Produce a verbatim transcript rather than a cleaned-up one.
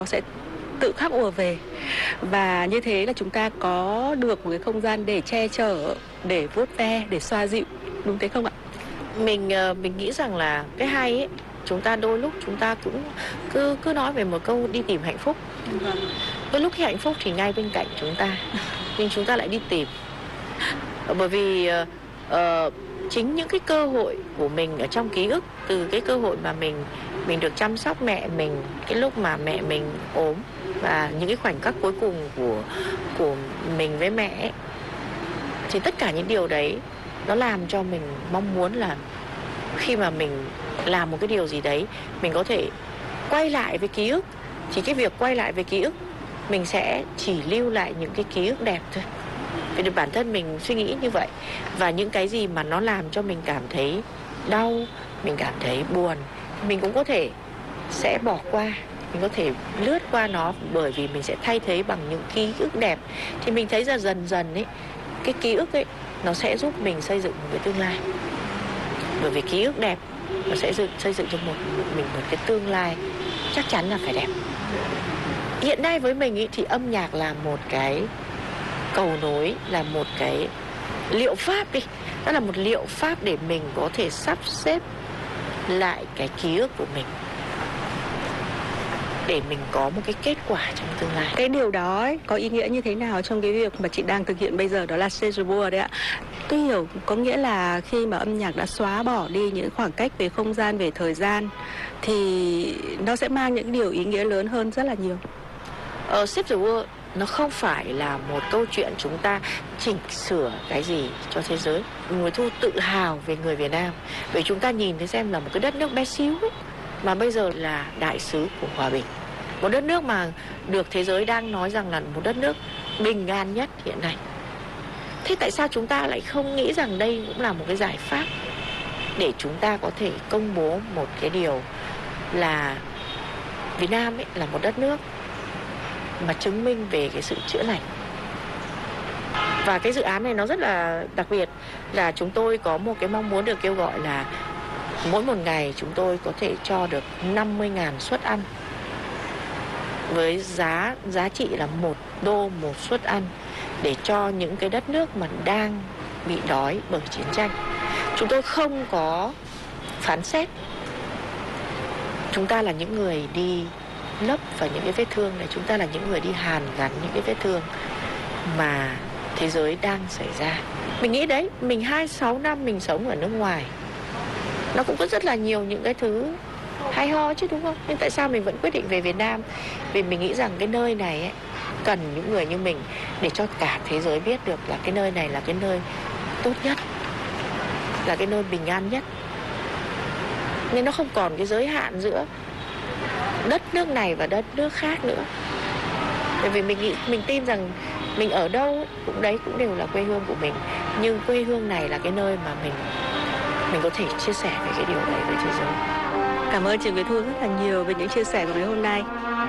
sẽ tự khắc ùa về, và như thế là chúng ta có được một cái không gian để che chở, để vuốt ve, để xoa dịu, đúng thế không ạ? Mình mình nghĩ rằng là cái hay ấy, chúng ta đôi lúc chúng ta cũng cứ cứ nói về một câu đi tìm hạnh phúc. Đôi lúc cái hạnh phúc thì ngay bên cạnh chúng ta, nhưng chúng ta lại đi tìm. Bởi vì uh, chính những cái cơ hội của mình ở trong ký ức, từ cái cơ hội mà mình mình được chăm sóc mẹ mình, cái lúc mà mẹ mình ốm, và những cái khoảnh khắc cuối cùng của của mình với mẹ ấy, thì tất cả những điều đấy nó làm cho mình mong muốn là khi mà mình làm một cái điều gì đấy, mình có thể quay lại với ký ức. Thì cái việc quay lại với ký ức, mình sẽ chỉ lưu lại những cái ký ức đẹp thôi. Vì bản thân mình suy nghĩ như vậy. Và những cái gì mà nó làm cho mình cảm thấy đau, mình cảm thấy buồn, mình cũng có thể sẽ bỏ qua, mình có thể lướt qua nó, bởi vì mình sẽ thay thế bằng những ký ức đẹp. Thì mình thấy là dần dần ấy, cái ký ức ấy nó sẽ giúp mình xây dựng một cái tương lai. Bởi vì ký ức đẹp nó sẽ dựng, xây dựng cho một, một mình một cái tương lai chắc chắn là phải đẹp. Hiện nay với mình ý, thì âm nhạc là một cái cầu nối, là một cái liệu pháp đi. Đó là một liệu pháp để mình có thể sắp xếp lại cái ký ức của mình, để mình có một cái kết quả trong tương lai. Cái điều đó ấy, có ý nghĩa như thế nào trong cái việc mà chị đang thực hiện bây giờ, đó là Stage World đấy ạ? Tôi hiểu có nghĩa là khi mà âm nhạc đã xóa bỏ đi những khoảng cách về không gian, về thời gian, thì nó sẽ mang những điều ý nghĩa lớn hơn rất là nhiều. Ờ, Save the World nó không phải là một câu chuyện chúng ta chỉnh sửa cái gì cho thế giới. Người Thu tự hào về người Việt Nam, vì chúng ta nhìn thấy xem là một cái đất nước bé xíu ấy, mà bây giờ là đại sứ của hòa bình. Một đất nước mà được thế giới đang nói rằng là một đất nước bình an nhất hiện nay. Thế tại sao chúng ta lại không nghĩ rằng đây cũng là một cái giải pháp để chúng ta có thể công bố một cái điều là Việt Nam ấy là một đất nước mà chứng minh về cái sự chữa lành. Và cái dự án này nó rất là đặc biệt, là chúng tôi có một cái mong muốn được kêu gọi là mỗi một ngày chúng tôi có thể cho được năm mươi nghìn suất ăn, với giá giá trị là một đô một suất ăn, để cho những cái đất nước mà đang bị đói bởi chiến tranh. Chúng tôi không có phán xét, chúng ta là những người đi lấp vào những cái vết thương này, chúng ta là những người đi hàn gắn những cái vết thương mà thế giới đang xảy ra. Mình nghĩ đấy, mình hai mươi sáu năm mình sống ở nước ngoài, nó cũng có rất là nhiều những cái thứ hay ho chứ, đúng không? Nhưng tại sao mình vẫn quyết định về Việt Nam? Vì mình nghĩ rằng cái nơi này ấy, cần những người như mình, để cho cả thế giới biết được là cái nơi này là cái nơi tốt nhất, là cái nơi bình an nhất. Nên nó không còn cái giới hạn giữa đất nước này và đất nước khác nữa. Bởi vì mình nghĩ, mình tin rằng mình ở đâu cũng đấy cũng đều là quê hương của mình, nhưng quê hương này là cái nơi mà mình mình có thể chia sẻ về cái điều đấy với thế giới. Cảm ơn chị Nguyễn Thu rất là nhiều về những chia sẻ của ngày hôm nay.